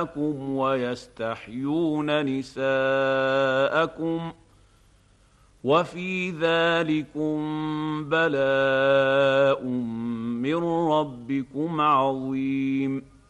أبناءكم ويستحيون نساءكم وفي ذلكم بلاء من ربكم عظيم